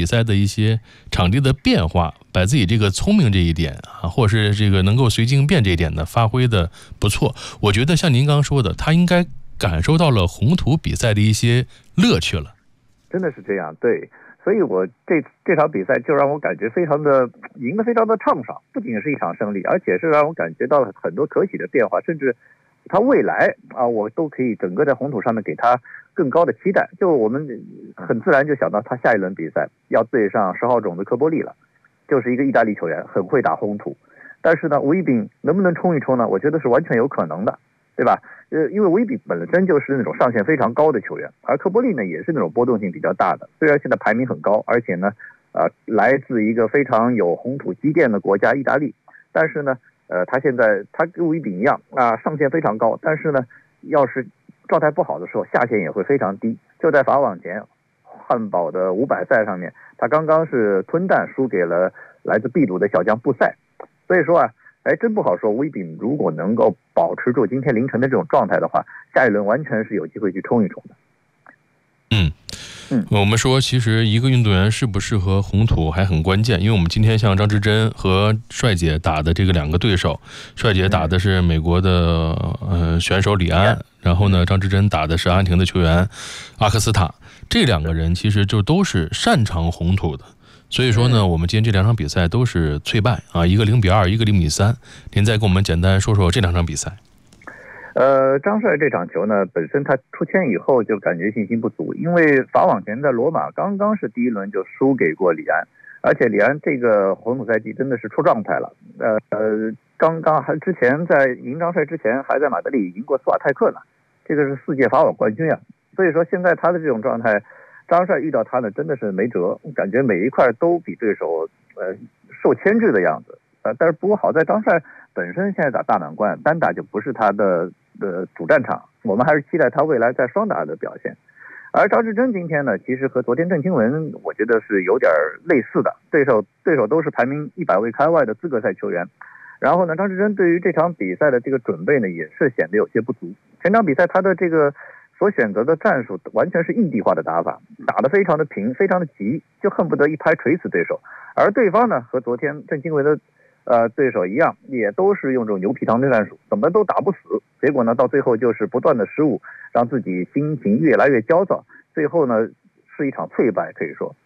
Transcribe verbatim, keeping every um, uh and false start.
比赛的一些场地的变化，把自己这个聪明这一点啊，或者是这个能够随机应变这一点呢，发挥的不错。我觉得像您刚刚说的，他应该感受到了红土比赛的一些乐趣了。 真的是这样，对。所以我这这场比赛就让我感觉非常的赢得非常的畅爽，不仅是一场胜利，而且是让我感觉到了很多可喜的变化，甚至他未来啊，我都可以整个在红土上面给他更高的期待。就我们很自然就想到他下一轮比赛要对上十号种子科波利了，就是一个意大利球员，很会打红土。但是呢，吴一丙能不能冲一冲呢？我觉得是完全有可能的，对吧？呃，因为吴一丙本身就是那种上限非常高的球员，而科波利呢也是那种波动性比较大的。虽然现在排名很高，而且呢，呃，来自一个非常有红土积淀的国家意大利，但是呢，呃，他现在他跟吴一丙一样啊，上限非常高，但是呢，要是状态不好的时候，下限也会非常低。就在法网前汉堡的五百赛上面，他刚刚是吞蛋输给了来自秘鲁的小将布塞，所以说啊。哎，真不好说。吴一丙如果能够保持住今天凌晨的这种状态的话，下一轮完全是有机会去冲一冲的。 嗯嗯，我们说，其实一个运动员适不适合红土还很关键，因为我们今天像张之臻和帅姐打的这个两个对手，帅姐打的是美国的呃选手李安，然后呢，张之臻打的是阿根廷的球员阿克斯塔，这两个人其实就都是擅长红土的。所以说呢，我们今天这两场比赛都是脆败啊，一个零比二，一个零比三。您再跟我们简单说说这两场比赛。 呃，张帅这场球呢，本身他出签以后就感觉信心不足，因为法网前在罗马刚刚是第一轮就输给过李安，而且李安这个红土赛季真的是出状态了。呃呃，刚刚还之前在赢张帅之前还在马德里赢过斯瓦泰克呢，这个是世界法网冠军啊。所以说现在他的这种状态。张帅遇到他呢，真的是没辙，感觉每一块都比对手呃受牵制的样子。呃，但是不过好在张帅本身现在打大满贯，单打就不是他的的主战场，我们还是期待他未来在双打的表现。而张之臻今天呢，其实和昨天郑钦文我觉得是有点类似的，对手对手都是排名一百位开外的资格赛球员。然后呢，张之臻对于这场比赛的这个准备呢，也是显得有些不足。前场比赛他的这个。所选择的战术完全是印地化的打法，打得非常的平，非常的急，就恨不得一拍锤死对手。而对方呢，和昨天郑钦文的呃对手一样，也都是用这种牛皮糖的战术，怎么都打不死。结果呢，到最后就是不断的失误，让自己心情越来越焦躁，最后呢是一场脆败，可以说。